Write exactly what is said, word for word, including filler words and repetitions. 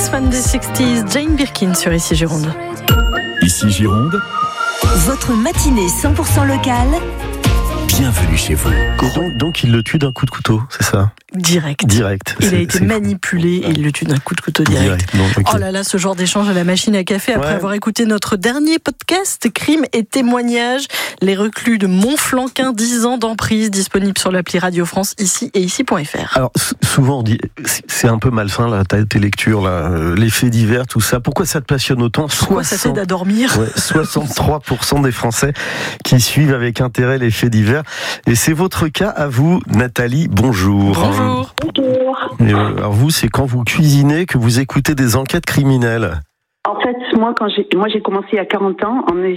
Policeman des sixties, Jane Birkin sur Ici Gironde. Ici Gironde, votre matinée cent pour cent locale. bienvenue chez vous. Et donc, donc il le tue d'un coup de couteau, c'est ça? Direct. Direct. Il C'est- a été c'est manipulé et il le tue d'un coup de couteau direct. Direct. Non, ok. Oh là là, ce genre d'échange à la machine à café après Ouais. avoir écouté notre dernier podcast Crimes et témoignages. Les reclus de Montflanquin, dix ans d'emprise, disponible sur l'appli Radio France, ici et ici.fr. Alors s- souvent on dit c'est- c'est un peu malsain là, ta- tes lectures là, euh, les faits divers, tout ça. Pourquoi ça te passionne autant? Pourquoi ça t'aide à dormir? Ouais, soixante-trois pour cent des Français qui suivent avec intérêt les faits divers. Et c'est votre cas à vous, Nathalie. Bonjour. Bonjour. Et, euh, alors vous, c'est quand vous cuisinez que vous écoutez des enquêtes criminelles. En fait, moi, quand j'ai, moi, j'ai commencé à quarante ans en